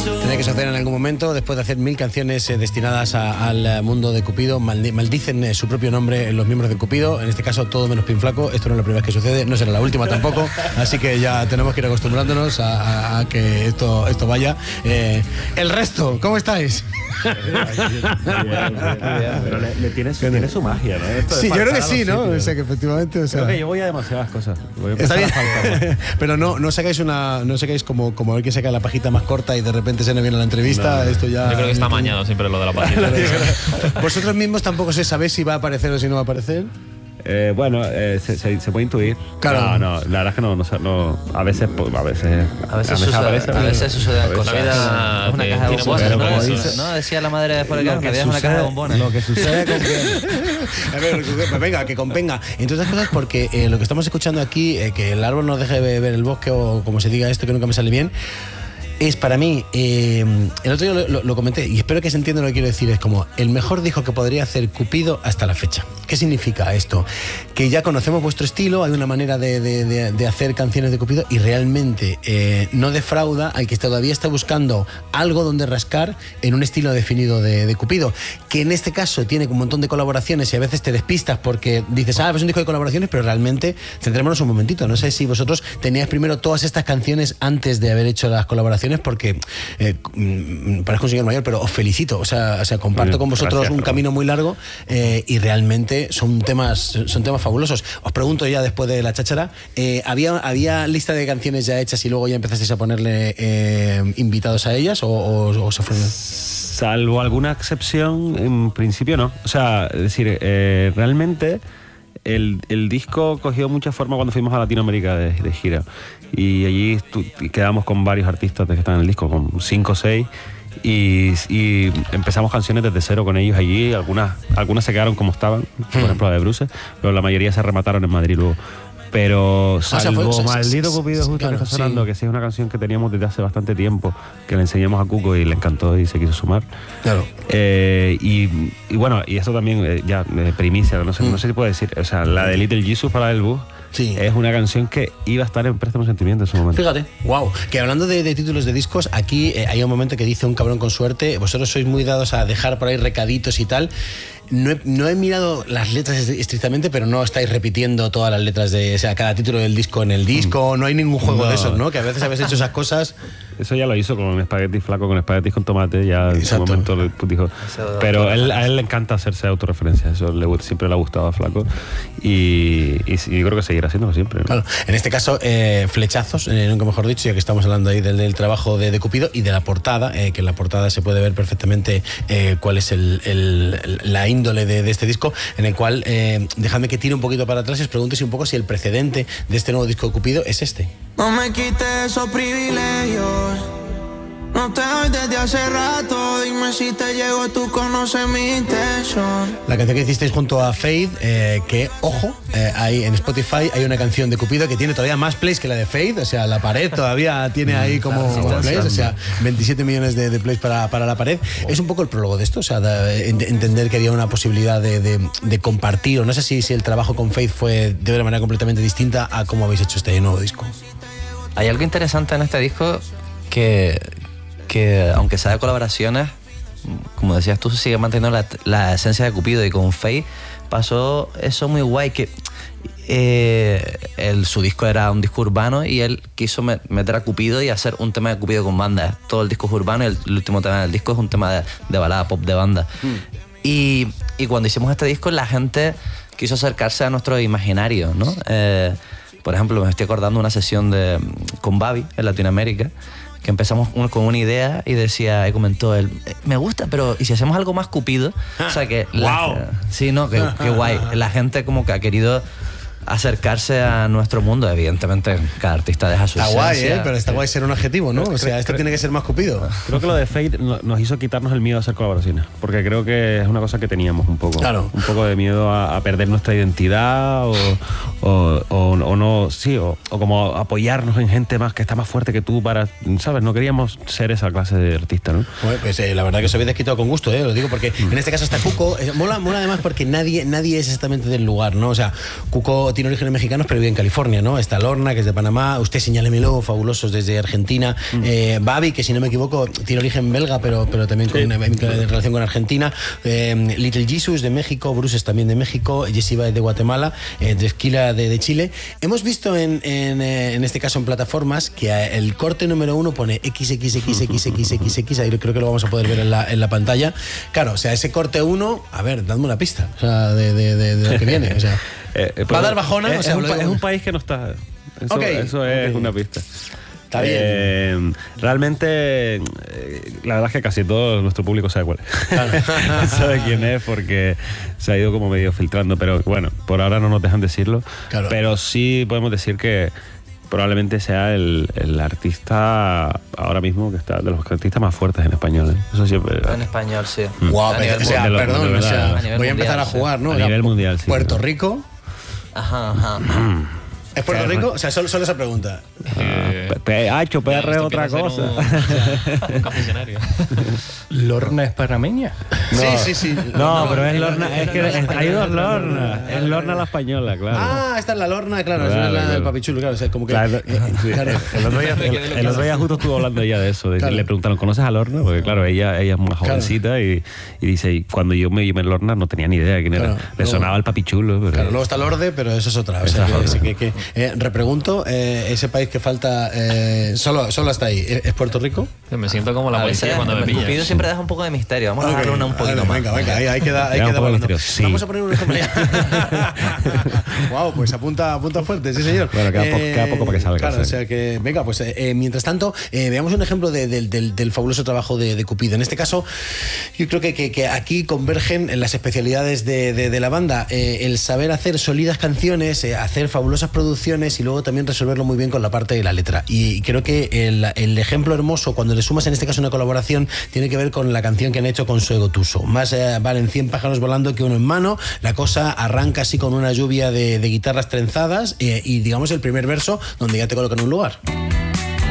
Tiene que suceder en algún momento, después de hacer 1000 canciones destinadas al mundo de Cupido, maldicen su propio nombre los miembros de Cupido, en este caso todo menos Pinflaco. Esto no es la primera vez que sucede, no será la última tampoco, así que ya tenemos que ir acostumbrándonos a que esto vaya. El resto, ¿cómo estáis? Pero tiene su magia, ¿no? Sí, yo creo que sí, ¿no? O sea, que efectivamente... O sea, creo que yo voy a demasiadas cosas. Está bien. Pero no sacáis como el que saca la pajita más corta y de repente se nos viene la entrevista. No. Esto ya... Yo creo que está mañado siempre lo de la pajita. ¿Vosotros mismos tampoco sabéis si va a aparecer o si no va a aparecer? Bueno, se puede intuir. Claro. No, la verdad es que no, a veces suceden cosas. La vida es una caja de bombones, ¿no? Decía la madre de Forrest, que es una caja de bombones. Lo que sucede conviene. A ver, venga, que convenga. Entre otras cosas, porque lo que estamos escuchando aquí, que el árbol nos deje ver el bosque, o como se diga esto, que nunca me sale bien, es para mí, el otro día lo comenté y espero que se entienda lo que quiero decir, es como el mejor disco que podría hacer Cupido hasta la fecha. ¿Qué significa esto? Que ya conocemos vuestro estilo, hay una manera de hacer canciones de Cupido y realmente no defrauda al que todavía está buscando algo donde rascar en un estilo definido de Cupido, que en este caso tiene un montón de colaboraciones y a veces te despistas porque dices, es un disco de colaboraciones, pero realmente centrémonos un momentito. No sé si vosotros teníais primero todas estas canciones antes de haber hecho las colaboraciones, porque parezco un señor mayor, pero os felicito, o sea comparto con vosotros un camino muy largo y realmente son temas fabulosos. Os pregunto ya después de la cháchara, ¿había lista de canciones ya hechas y luego ya empezasteis a ponerle invitados a ellas o se fueron? Salvo alguna excepción, en principio no. O sea, es decir, realmente el disco cogió mucha forma cuando fuimos a Latinoamérica de gira. Y allí quedamos con varios artistas que están en el disco, con 5 o 6, y empezamos canciones desde cero con ellos allí. Algunas se quedaron como estaban, por ejemplo la de Bruce, pero la mayoría se remataron en Madrid luego. Pero salvo Maldito Cupido, justo claro, que está sonando, que sí es una canción que teníamos desde hace bastante tiempo, que le enseñamos a Cuco y le encantó y se quiso sumar. Claro. Y bueno, y esto también ya primicia, no sé si puedo decir, o sea, la de Little Jesus para el bus. Sí. Es una canción que iba a estar en Préstamo Sentimiento en su momento. Fíjate, wow. Que hablando de títulos de discos, aquí hay un momento que dice un cabrón con suerte. Vosotros sois muy dados a dejar por ahí recaditos y tal. No he mirado las letras estrictamente, pero no estáis repitiendo todas las letras de cada título del disco en el disco. No hay ningún juego de esos, ¿no? Que a veces habéis hecho esas cosas. Eso ya lo hizo con Espagueti Flaco, con Espaguetis con Tomate, ya en su momento dijo. Pero a él le encanta hacerse autorreferencia, eso siempre le ha gustado a Flaco y yo creo que seguirá haciéndolo siempre, ¿no? Claro. En este caso, flechazos, nunca mejor dicho, ya que estamos hablando ahí del trabajo de Cupido y de la portada, que en la portada se puede ver perfectamente cuál es la índole de este disco, en el cual, dejadme que tire un poquito para atrás y os pregunto un poco si el precedente de este nuevo disco de Cupido es este. No me quites esos privilegios, no te doy desde hace rato, dime si te llego, tú conoces mi intención. La canción que hicisteis junto a Faith, que, ojo, hay en Spotify hay una canción de Cupido que tiene todavía más plays que la de Faith, o sea, La Pared todavía tiene ahí como plays, o sea, 27 millones de plays para La Pared. Es un poco el prólogo de esto, o sea, entender que había una posibilidad de compartir, o no sé si el trabajo con Faith fue de una manera completamente distinta a cómo habéis hecho este nuevo disco. Hay algo interesante en este disco que aunque sea de colaboraciones, como decías tú, se sigue manteniendo la esencia de Cupido, y con Faith pasó eso muy guay, que su disco era un disco urbano y él quiso meter a Cupido y hacer un tema de Cupido con banda. Todo el disco es urbano y el último tema del disco es un tema de balada pop de banda. Y cuando hicimos este disco, la gente quiso acercarse a nuestro imaginario, ¿no? Por ejemplo, me estoy acordando una sesión con Babi en Latinoamérica, que empezamos con una idea y comentó él, me gusta, pero ¿y si hacemos algo más Cupido? O sea que... Sí, no, qué guay. La gente como que ha querido acercarse a nuestro mundo. Evidentemente, cada artista deja su esencia. Está guay, pero está guay ser un adjetivo, ¿no? O sea, esto tiene que ser más Cupido. Creo que lo de Fate nos hizo quitarnos el miedo a hacer colaboraciones, porque creo que es una cosa que teníamos un poco. Claro. Un poco de miedo a perder nuestra identidad o no, sí, o como apoyarnos en gente más que está más fuerte que tú para, ¿sabes? No queríamos ser esa clase de artista, ¿no? Bueno, pues la verdad que os habéis desquitado con gusto, lo digo porque en este caso está Cuco. Mola además porque nadie es exactamente del lugar, ¿no? O sea, Cuco tiene orígenes mexicanos, pero vive en California, ¿no? Está Lorna, que es de Panamá, Usted Señálemelo, fabulosos desde Argentina, Babi, que si no me equivoco tiene origen belga, pero también con relación con Argentina, Little Jesus de México, Bruce es también de México, Yesiba de Guatemala, Esquila de Chile. Hemos visto en este caso en plataformas que el corte número 1 pone XXXXXXX, ahí creo que lo vamos a poder ver en la pantalla. Claro, o sea, ese corte 1, a ver, dadme una pista, o sea, de lo que viene, o sea, ¿va a dar bajona? O sea, es un país que no está... Eso es una pista. Está bien. Realmente, la verdad es que casi todo nuestro público sabe cuál es. Claro. Sabe quién es porque se ha ido como medio filtrando, pero bueno, por ahora no nos dejan decirlo. Claro. Pero sí podemos decir que probablemente sea el artista ahora mismo que está de los artistas más fuertes en español, ¿eh? Eso siempre. En español, sí. Wow, o sea, perdón, o sea, voy a empezar a jugar, ¿no? A nivel mundial, sí. Puerto Rico. Ajá. ¿Es Puerto Rico? O sea, solo esa pregunta. PH, PR es otra cosa. Un confesionario. ¿Lorna es panameña? No. Sí. No, pero es Lorna. Es que hay dos Lorna. Es Lorna la española, claro. Ah, esta es la Lorna, claro. Esa es la del papichulo, claro. O sea, como que. Claro, el otro día justo estuvo hablando ella de eso. Le preguntaron, ¿conoces a Lorna? Porque claro, ella es más jovencita y dice, y cuando yo me llamé Lorna no tenía ni idea de quién era. Le sonaba el papichulo. Pero... Claro, luego está Lorde, pero eso es otra. O sea, que repregunto, ese país que falta, solo hasta ahí, ¿es Puerto Rico? Me siento como la policía cuando me pillas. Cupido siempre deja un poco de misterio. Vamos a darle una un poquito más. Venga, ahí queda volando. Sí. Vamos a poner un ejemplo. Wow, pues apunta fuerte, sí señor. Bueno, queda poco para que salga. Claro, o sea que, venga, pues mientras tanto, veamos un ejemplo del fabuloso trabajo de Cupido. En este caso, yo creo que aquí convergen las especialidades de la banda, el saber hacer sólidas canciones, hacer fabulosas producciones y luego también resolverlo muy bien con la parte de la letra. Y creo que el ejemplo hermoso, cuando le sumas en este caso una colaboración, tiene que ver con la canción que han hecho con Suego Tuso. Más valen 100 pájaros volando que uno en mano. La cosa arranca así con una lluvia de guitarras trenzadas y digamos el primer verso donde ya te colocan en un lugar.